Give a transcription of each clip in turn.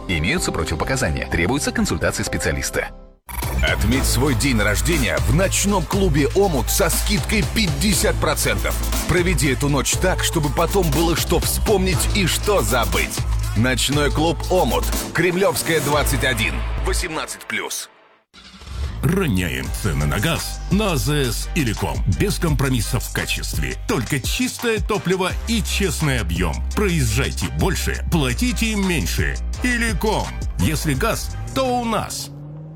Имеются противопоказания. Требуется консультация специалиста. Отметь свой день рождения в ночном клубе «Омут» со скидкой 50%. Проведи эту ночь так, чтобы потом было что вспомнить и что забыть. Ночной клуб «Омут». Кремлевская, 21. 18+. Роняем цены на газ на АЗС Иликом. Без компромиссов в качестве. Только чистое топливо и честный объем. Проезжайте больше, платите меньше. Иликом. Если газ, то у нас.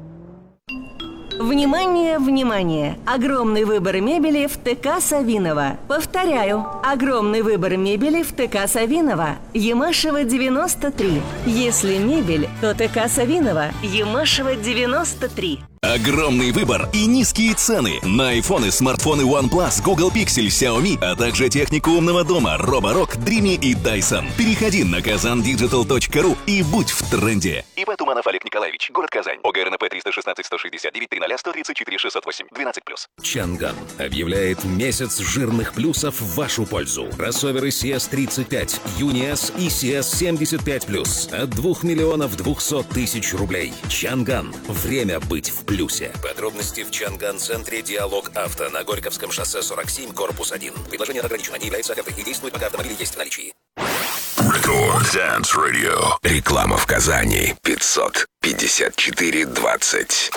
Внимание, внимание! Огромный выбор мебели в ТК Савинова. Повторяю, огромный выбор мебели в ТК Савинова. Ямашева, 93. Если мебель, то ТК Савинова. Ямашева, 93. Огромный выбор и низкие цены на айфоны, смартфоны OnePlus, Google Pixel, Xiaomi, а также технику умного дома Roborock, Dreamy и Dyson. Переходи на kazandigital.ru и будь в тренде. ИП Туманов Олег Николаевич, город Казань. ОГРНП 316 169 300 134 608 12+. Чанган объявляет месяц жирных плюсов в вашу пользу. Кроссоверы CS35, Юниас и CS75+, от 2 миллионов 200 тысяч рублей. Чанган. Время быть в плюсе. Подробности в Чанган-центре «Диалог Авто» на Горьковском шоссе 47, корпус 1. Предложение ограничено, не является офертой и действует, пока автомобили есть в наличии. Record Dance Radio. Реклама в Казани. 554-20.